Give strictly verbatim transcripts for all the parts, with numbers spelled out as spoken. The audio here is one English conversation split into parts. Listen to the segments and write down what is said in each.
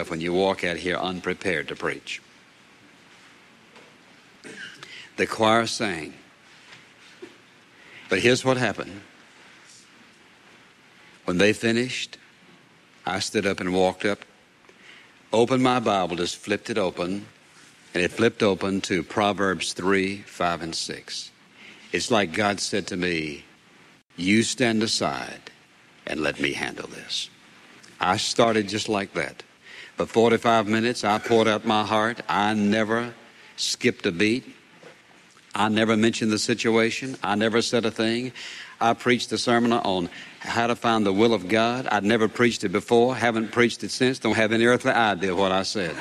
when you walk out here unprepared to preach. The choir sang. But here's what happened. When they finished, I stood up and walked up, opened my Bible, just flipped it open, and it flipped open to Proverbs three, five, and six. It's like God said to me, you stand aside and let me handle this. I started just like that. For forty-five minutes, I poured out my heart. I never skipped a beat. I never mentioned the situation. I never said a thing. I preached a sermon on how to find the will of God. I'd never preached it before, haven't preached it since, don't have any earthly idea what I said.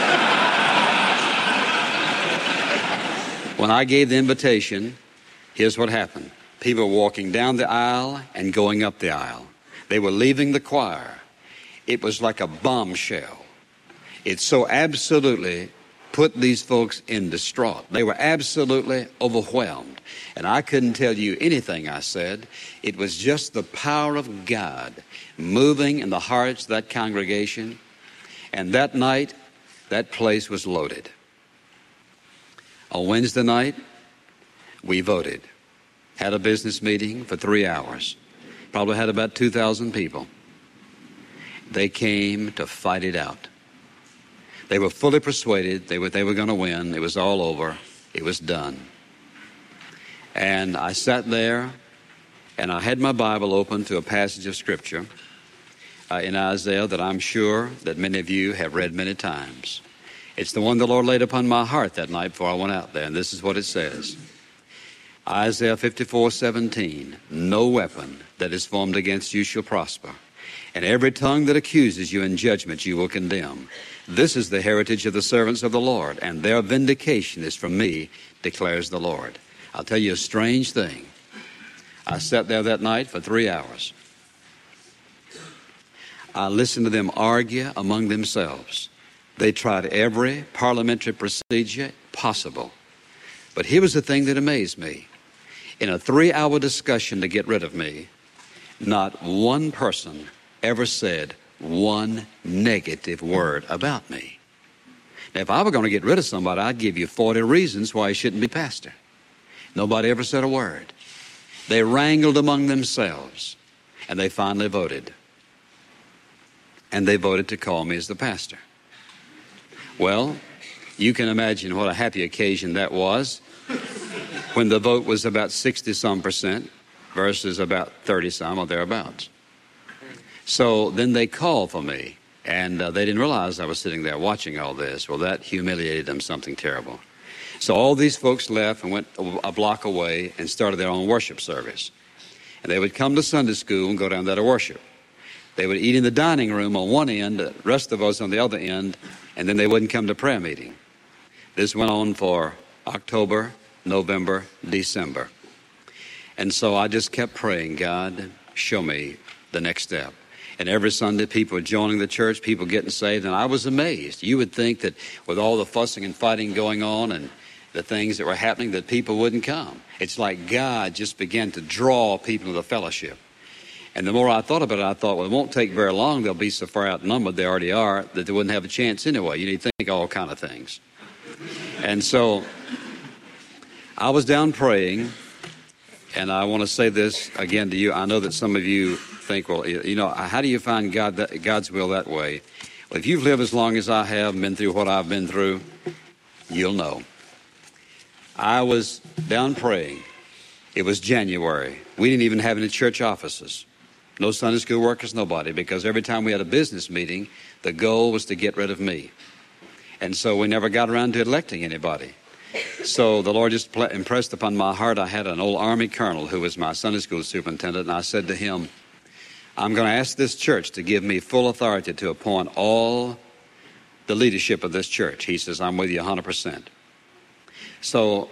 When I gave the invitation, here's what happened. People were walking down the aisle and going up the aisle. They were leaving the choir. It was like a bombshell. It so absolutely put these folks in distraught. They were absolutely overwhelmed. And I couldn't tell you anything I said. It was just the power of God moving in the hearts of that congregation. And that night, that place was loaded. On Wednesday night, we voted. Had a business meeting for three hours. Probably had about two thousand people. They came to fight it out. They were fully persuaded they were, they were going to win. It was all over. It was done. And I sat there, and I had my Bible open to a passage of Scripture uh, in Isaiah that I'm sure that many of you have read many times. It's the one the Lord laid upon my heart that night before I went out there, and this is what it says. Isaiah fifty-four seventeen, no weapon that is formed against you shall prosper, and every tongue that accuses you in judgment you will condemn. This is the heritage of the servants of the Lord, and their vindication is from me, declares the Lord. I'll tell you a strange thing. I sat there that night for three hours. I listened to them argue among themselves. They tried every parliamentary procedure possible. But here was the thing that amazed me. In a three-hour discussion to get rid of me, not one person ever said one negative word about me. Now, if I were going to get rid of somebody, I'd give you forty reasons why he shouldn't be pastor. Nobody ever said a word. They wrangled among themselves, and they finally voted. And they voted to call me as the pastor. Well, you can imagine what a happy occasion that was when the vote was about sixty-some percent versus about thirty-some or thereabouts. So then they called for me, and uh, they didn't realize I was sitting there watching all this. Well, that humiliated them something terrible. So all these folks left and went a block away and started their own worship service. And they would come to Sunday school and go down there to worship. They would eat in the dining room on one end, the rest of us on the other end, and then they wouldn't come to prayer meeting. This went on for October, November, December. And so I just kept praying, God, show me the next step. And every Sunday, people were joining the church, people getting saved, and I was amazed. You would think that with all the fussing and fighting going on and the things that were happening, that people wouldn't come. It's like God just began to draw people to the fellowship. And the more I thought about it, I thought, well, it won't take very long. They'll be so far outnumbered, they already are, that they wouldn't have a chance anyway. You need to think all kind of things. And so I was down praying, and I want to say this again to you. I know that some of you think, well, you know, how do you find God that, God's will that way? Well, if you've lived as long as I have and been through what I've been through, you'll know. I was down praying. It was January. We didn't even have any church offices. No Sunday school workers, nobody, because every time we had a business meeting, the goal was to get rid of me. And so we never got around to electing anybody. So the Lord just impressed upon my heart. I had an old Army colonel who was my Sunday school superintendent, and I said to him, I'm going to ask this church to give me full authority to appoint all the leadership of this church. He says, I'm with you one hundred percent. So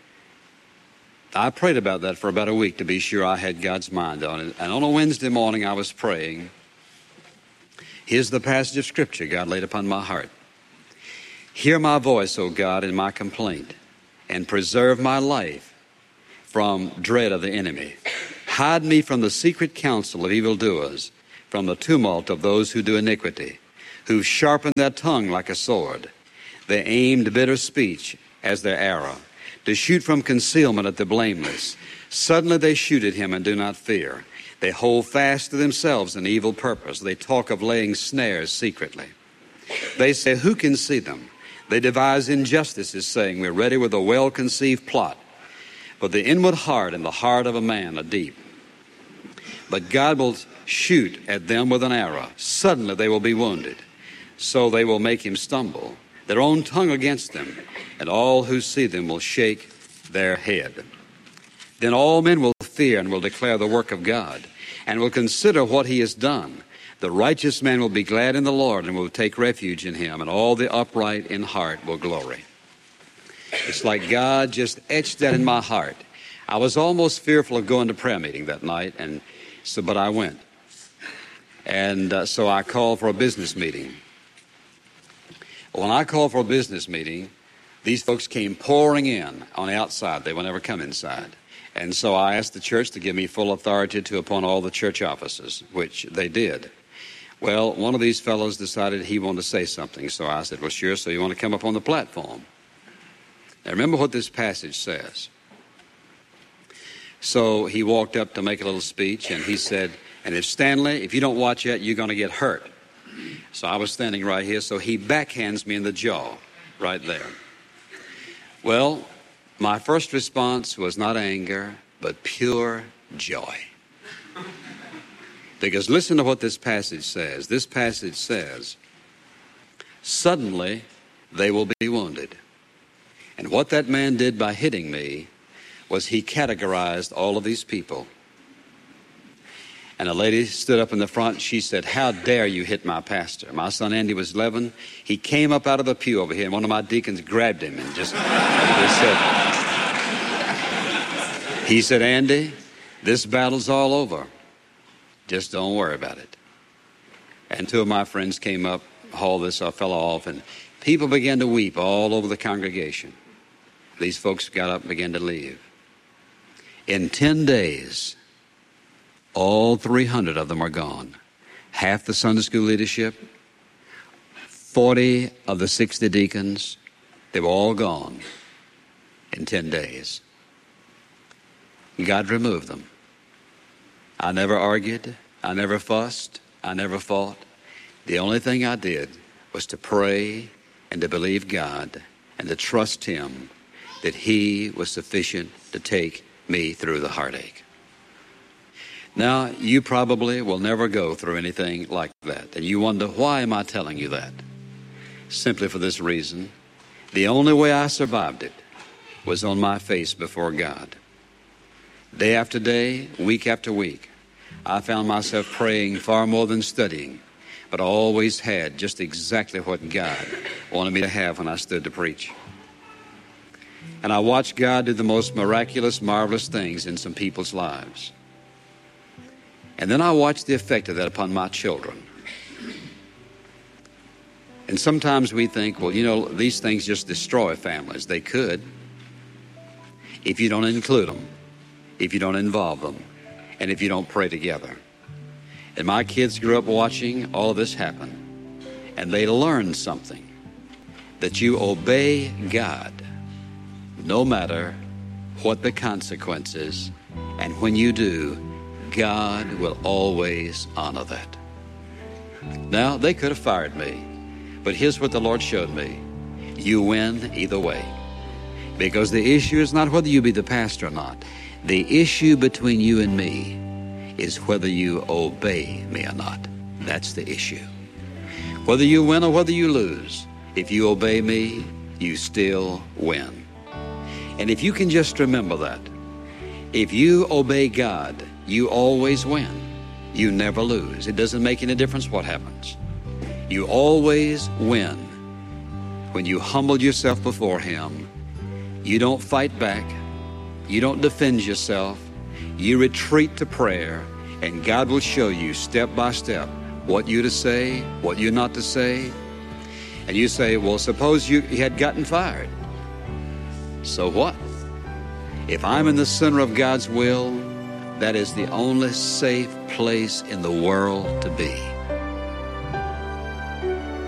I prayed about that for about a week to be sure I had God's mind on it. And on a Wednesday morning, I was praying. Here's the passage of Scripture God laid upon my heart. Hear my voice, O God, in my complaint, and preserve my life from dread of the enemy. Hide me from the secret counsel of evildoers, from the tumult of those who do iniquity. who've sharpened their tongue like a sword. They aimed bitter speech as their arrow, to shoot from concealment at the blameless. Suddenly they shoot at him and do not fear. They hold fast to themselves an evil purpose. They talk of laying snares secretly. They say, who can see them? They devise injustices, saying, we're ready with a well-conceived plot. But the inward heart and the heart of a man are deep. But God will shoot at them with an arrow. Suddenly they will be wounded. So they will make him stumble, their own tongue against them, and all who see them will shake their head. Then all men will fear and will declare the work of God, and will consider what he has done. The righteous man will be glad in the Lord and will take refuge in him, and all the upright in heart will glory. It's like God just etched that in my heart. I was almost fearful of going to prayer meeting that night, and so but I went. And uh, so I called for a business meeting. When I called for a business meeting, these folks came pouring in on the outside. They would never come inside. And so I asked the church to give me full authority to appoint all the church officers, which they did. Well, one of these fellows decided he wanted to say something. So I said, well, sure, so you want to come up on the platform? Now, remember what this passage says. So he walked up to make a little speech, and he said, and if Stanley, if you don't watch it, you're going to get hurt. So I was standing right here, so he backhands me in the jaw right there. Well, my first response was not anger, but pure joy. Because listen to what this passage says. This passage says, suddenly they will be wounded. And what that man did by hitting me was he categorized all of these people. And a lady stood up in the front. She said, how dare you hit my pastor? My son Andy was eleven. He came up out of the pew over here, and one of my deacons grabbed him and just, and just said, he said, Andy, this battle's all over. Just don't worry about it. And two of my friends came up, hauled this fellow off, and people began to weep all over the congregation. These folks got up and began to leave. In ten days, all three hundred of them are gone. Half the Sunday school leadership, forty of the sixty deacons, they were all gone in ten days. God removed them. I never argued. I never fussed. I never fought. The only thing I did was to pray and to believe God and to trust him that he was sufficient to take me through the heartache. Now, you probably will never go through anything like that. And you wonder, why am I telling you that? Simply for this reason. The only way I survived it was on my face before God. Day after day, week after week, I found myself praying far more than studying, but I always had just exactly what God wanted me to have when I stood to preach. And I watched God do the most miraculous, marvelous things in some people's lives. And then I watched the effect of that upon my children. And sometimes we think, well, you know, these things just destroy families. They could, if you don't include them, if you don't involve them, and if you don't pray together. And my kids grew up watching all of this happen, and they learned something, that you obey God no matter what the consequences, and when you do, God will always honor that. Now, they could have fired me, but here's what the Lord showed me. You win either way. Because the issue is not whether you be the pastor or not. The issue between you and me is whether you obey me or not. That's the issue. Whether you win or whether you lose, if you obey me, you still win. And if you can just remember that, if you obey God, you always win. You never lose. It doesn't make any difference what happens. You always win. When you humble yourself before him, you don't fight back. You don't defend yourself. You retreat to prayer, and God will show you step by step what you to say, what you're not to say. And you say, well, suppose you had gotten fired. So what? If I'm in the center of God's will, that is the only safe place in the world to be.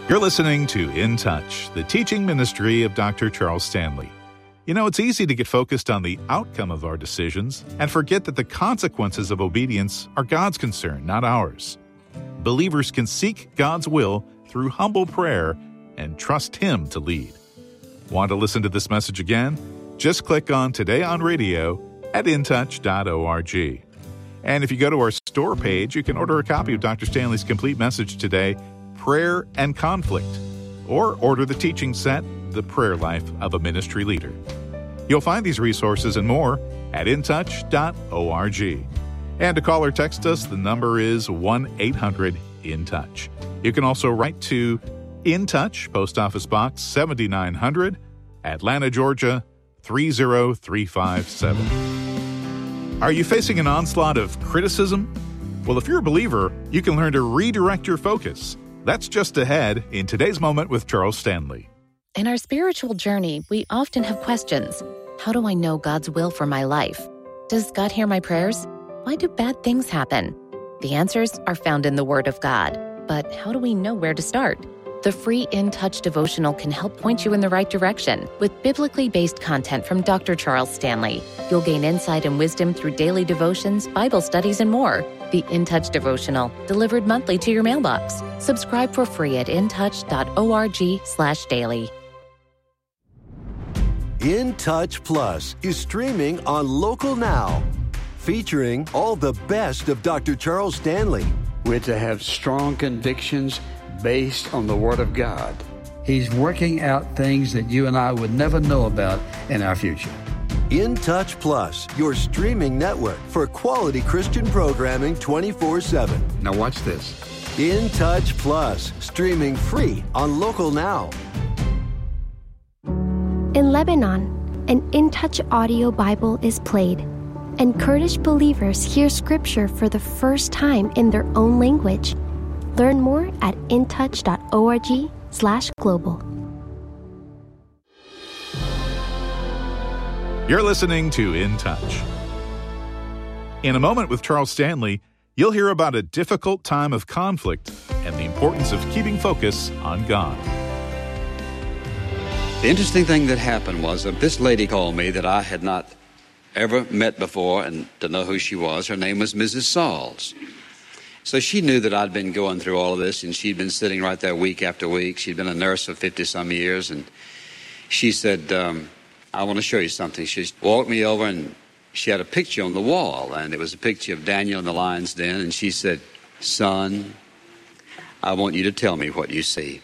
You're listening to In Touch, the teaching ministry of Doctor Charles Stanley. You know, it's easy to get focused on the outcome of our decisions and forget that the consequences of obedience are God's concern, not ours. Believers can seek God's will through humble prayer and trust Him to lead. Want to listen to this message again? Just click on Today on Radio at in touch dot org. And if you go to our store page, you can order a copy of Doctor Stanley's complete message today, Prayer and Conflict, or order the teaching set, The Prayer Life of a Ministry Leader. You'll find these resources and more at in touch dot org. And to call or text us, the number is one eight hundred in touch. You can also write to In Touch, Post Office Box seventy-nine hundred, Atlanta, Georgia three zero three five seven. Are you facing an onslaught of criticism? Well, if you're a believer, you can learn to redirect your focus. That's just ahead in Today's Moment with Charles Stanley. In our spiritual journey, we often have questions. How do I know God's will for my life? Does God hear my prayers? Why do bad things happen? The answers are found in the Word of God. But how do we know where to start? The free In Touch devotional can help point you in the right direction with biblically based content from Doctor Charles Stanley. You'll gain insight and wisdom through daily devotions, Bible studies, and more. The In Touch devotional, delivered monthly to your mailbox. Subscribe for free at in touch dot org slash daily. In Touch Plus is streaming on Local Now, featuring all the best of Doctor Charles Stanley. We're to have strong convictions based on the Word of God. He's working out things that you and I would never know about in our future. In Touch Plus, your streaming network for quality Christian programming twenty-four seven. Now watch this. In Touch Plus, streaming free on Local Now. In Lebanon, an In Touch audio Bible is played, and Kurdish believers hear Scripture for the first time in their own language. Learn more at in touch dot org slash global. You're listening to In Touch. In a moment with Charles Stanley, you'll hear about a difficult time of conflict and the importance of keeping focus on God. The interesting thing that happened was that this lady called me that I had not ever met before, and to know who she was. Her name was Missus Sauls. So she knew that I'd been going through all of this, and she'd been sitting right there week after week. She'd been a nurse for fifty-some years, and she said, um, I want to show you something. She walked me over, and she had a picture on the wall, and it was a picture of Daniel in the lion's den, and she said, son, I want you to tell me what you see.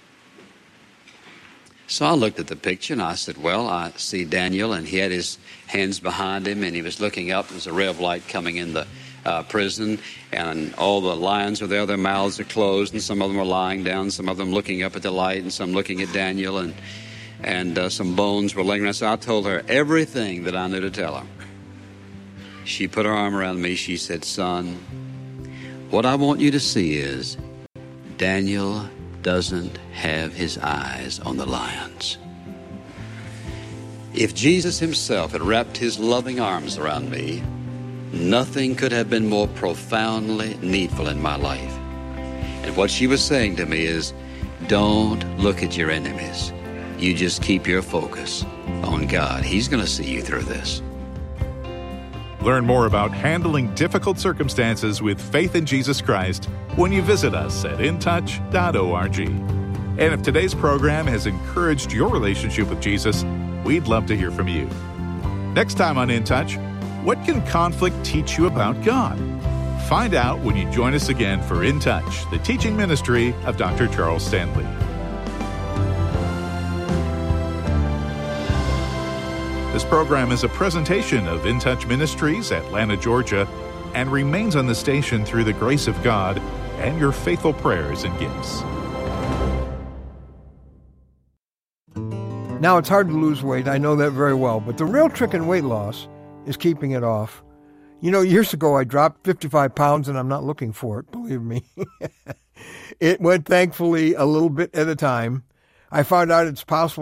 So I looked at the picture, and I said, well, I see Daniel, and he had his hands behind him, and he was looking up. There was a ray of light coming in the uh, prison, and all the lions were there. Their mouths are closed, and some of them were lying down, some of them looking up at the light, and some looking at Daniel, and and uh, some bones were laying around. So I told her everything that I knew to tell her. She put her arm around me. She said, son, what I want you to see is Daniel doesn't have his eyes on the lions. If Jesus himself had wrapped his loving arms around me, nothing could have been more profoundly needful in my life. And what she was saying to me is, don't look at your enemies. You just keep your focus on God. He's going to see you through this. Learn more about handling difficult circumstances with faith in Jesus Christ when you visit us at in touch dot org. And if today's program has encouraged your relationship with Jesus, we'd love to hear from you. Next time on In Touch, what can conflict teach you about God? Find out when you join us again for In Touch, the teaching ministry of Doctor Charles Stanley. This program is a presentation of In Touch Ministries, Atlanta, Georgia, and remains on the station through the grace of God and your faithful prayers and gifts. Now, it's hard to lose weight. I know that very well. But the real trick in weight loss is keeping it off. You know, years ago, I dropped fifty-five pounds, and I'm not looking for it, believe me. It went, thankfully, a little bit at a time. I found out it's possible